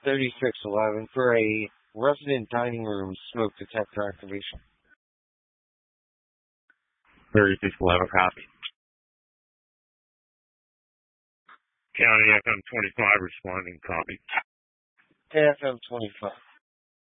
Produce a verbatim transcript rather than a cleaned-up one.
thirty-six eleven for a resident dining room smoke detector activation. thirty-six eleven, copy. County F M twenty-five responding, copy. F M twenty-five.